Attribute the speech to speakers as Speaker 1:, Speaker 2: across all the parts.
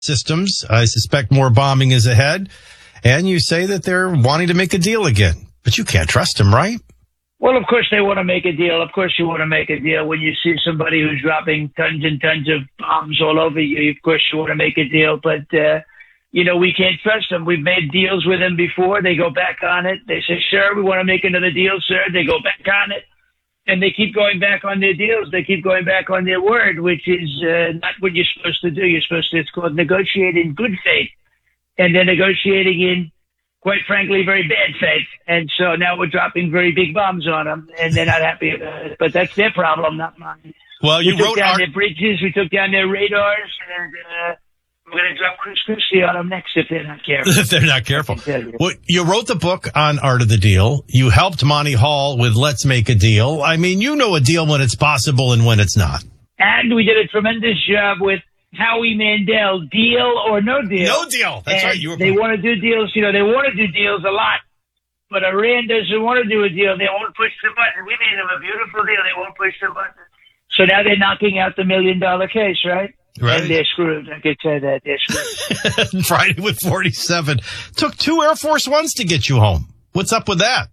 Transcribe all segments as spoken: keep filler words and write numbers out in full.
Speaker 1: systems. I suspect more bombing is ahead. And you say that they're wanting to make a deal again. But you can't trust them, right?
Speaker 2: Well, of course they want to make a deal. Of course you want to make a deal. When you see somebody who's dropping tons and tons of bombs all over you, of course you want to make a deal. But, uh, you know, we can't trust them. We've made deals with them before. They go back on it. They say, sure, we want to make another deal, sir. They go back on it. And they keep going back on their deals. They keep going back on their word, which is uh, not what you're supposed to do. You're supposed to, it's called negotiate in good faith. And they're negotiating in, quite frankly, very bad faith. And so now we're dropping very big bombs on them, and they're not happy about it. But that's their problem, not mine.
Speaker 1: Well, you
Speaker 2: we took
Speaker 1: wrote
Speaker 2: down
Speaker 1: our-
Speaker 2: their bridges. We took down their radars. And uh, we're going to drop Chris Christie on them next if they're not careful.
Speaker 1: If they're not careful.
Speaker 2: You.
Speaker 1: Well, you wrote the book on Art of the Deal. You helped Monty Hall with Let's Make a Deal. I mean, you know a deal when it's possible and when it's not.
Speaker 2: And we did a tremendous job with Howie Mandel, deal or no deal.
Speaker 1: No deal. That's
Speaker 2: and
Speaker 1: right. You were
Speaker 2: they want to do deals. You know, they want to do deals a lot. But Iran doesn't want to do a deal. They won't push the button. We made them a beautiful deal. They won't push the button. So now they're knocking out the million dollar case, right?
Speaker 1: Right.
Speaker 2: And they're screwed. I could say that. They're screwed.
Speaker 1: Friday with forty-seven. Took two Air Force Ones to get you home. What's up with that?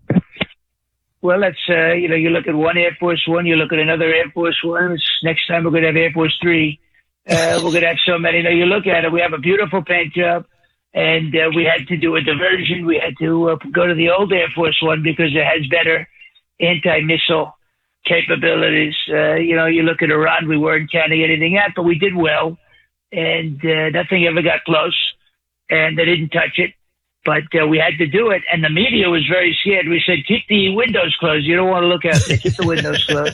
Speaker 2: Well, that's, uh, you know, you look at one Air Force One, you look at another Air Force One. Next time we're going to have Air Force Three. Uh, we're going to have so many. You know, you look at it, we have a beautiful paint job, and uh, we had to do a diversion. We had to uh, go to the old Air Force One because it has better anti-missile capabilities. Uh, you know, you look at Iran, we weren't counting anything out, but we did well, and uh, nothing ever got close, and they didn't touch it. But uh, we had to do it, and the media was very scared. We said, keep the windows closed. You don't want to look out there. Keep the windows closed.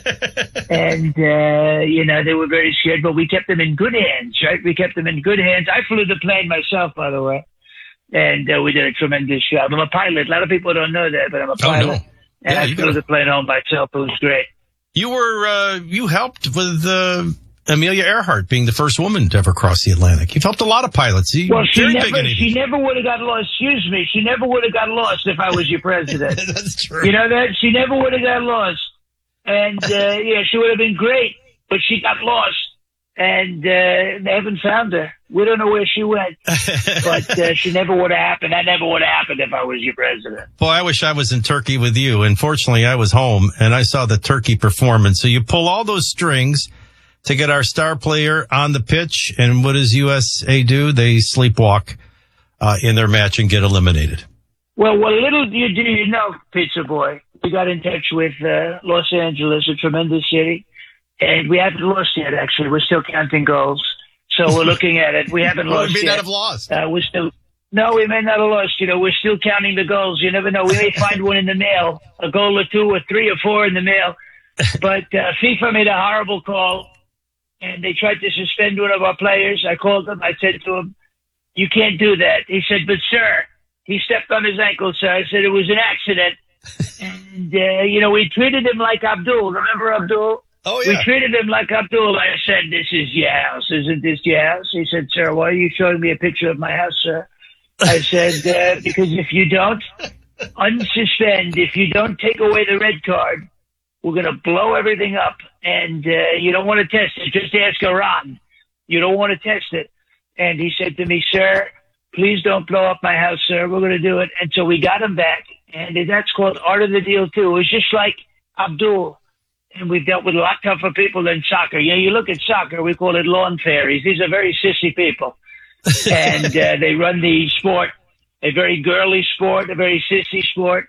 Speaker 2: And, uh, you know, they were very scared, but we kept them in good hands, right? We kept them in good hands. I flew the plane myself, by the way, and uh, we did a tremendous job. I'm a pilot. A lot of people don't know that, but I'm a pilot.
Speaker 1: Oh, no.
Speaker 2: And
Speaker 1: Yeah,
Speaker 2: I
Speaker 1: you
Speaker 2: flew
Speaker 1: gotta-
Speaker 2: the plane home myself. It was great.
Speaker 1: You were, uh, you helped with, uh, Amelia Earhart being the first woman to ever cross the Atlantic. You've helped a lot of pilots. You,
Speaker 2: Well, she
Speaker 1: very
Speaker 2: never,
Speaker 1: big in
Speaker 2: she
Speaker 1: aviation.
Speaker 2: never would have got lost. Excuse me. She never would have got lost if I was your president.
Speaker 1: That's true.
Speaker 2: You know that? She never would have got lost. And, uh, yeah, she would have been great, but she got lost. And, uh, they haven't found her. We don't know where she went. But, uh, she never would have happened. That never would have happened if I was your president.
Speaker 1: Boy, I wish I was in Turkey with you. Unfortunately, I was home and I saw the Turkey performance. So you pull all those strings to get our star player on the pitch. And what does U S A do? They sleepwalk, uh, in their match and get eliminated.
Speaker 2: Well, what little do you, do you know, Pizza Boy? We got in touch with, uh, Los Angeles, a tremendous city. And we haven't lost yet, actually. We're still counting goals. So we're looking at it. We haven't
Speaker 1: Well,
Speaker 2: lost
Speaker 1: we may
Speaker 2: yet.
Speaker 1: not have lost.
Speaker 2: Uh, we're still, no, we may not have lost. You know, we're still counting the goals. You never know. We may find one in the mail, a goal or two or three or four in the mail. But, uh, FIFA made a horrible call and they tried to suspend one of our players. I called him. I said to him, you can't do that. He said, but sir, he stepped on his ankle. So I said, it was an accident. And, uh, you know, we treated him like Abdul. Remember Abdul?
Speaker 1: Oh,
Speaker 2: We
Speaker 1: yeah.
Speaker 2: treated him like Abdul. I said, this is your house. Isn't this your house? He said, sir, why are you showing me a picture of my house, sir? I said, uh, because if you don't unsuspend, if you don't take away the red card, we're going to blow everything up. And uh, you don't want to test it. Just ask Iran. You don't want to test it. And he said to me, sir, please don't blow up my house, sir. We're going to do it. And so we got him back. And that's called Art of the Deal, too. It was just like Abdul. And we've dealt with a lot tougher people than soccer. You know, you look at soccer, we call it lawn fairies. These are very sissy people. And uh, they run the sport, a very girly sport, a very sissy sport.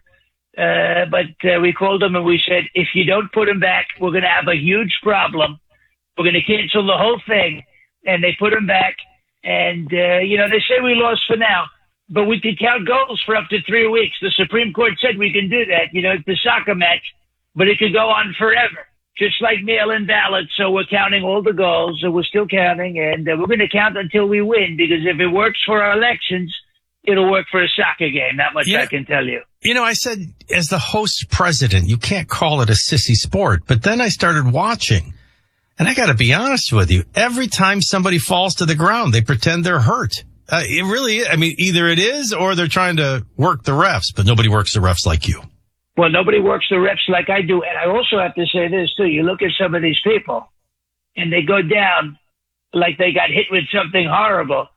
Speaker 2: Uh, but uh, we called them and we said, if you don't put them back, we're going to have a huge problem. We're going to cancel the whole thing. And they put them back. And, uh, you know, they say we lost for now. But we could count goals for up to three weeks. The Supreme Court said we can do that. You know, it's the soccer match. But it could go on forever, just like mail-in ballots. So we're counting all the goals, and we're still counting, and uh, we're going to count until we win, because if it works for our elections, it'll work for a soccer game. That much
Speaker 1: Yeah.
Speaker 2: I can tell you.
Speaker 1: You know, I said, as the host president, you can't call it a sissy sport. But then I started watching, and I got to be honest with you. Every time somebody falls to the ground, they pretend they're hurt. Uh, it really is. I mean, either it is or they're trying to work the refs, but nobody works the refs like you.
Speaker 2: Well, nobody works the reps like I do. And I also have to say this, too. You look at some of these people, and they go down like they got hit with something horrible.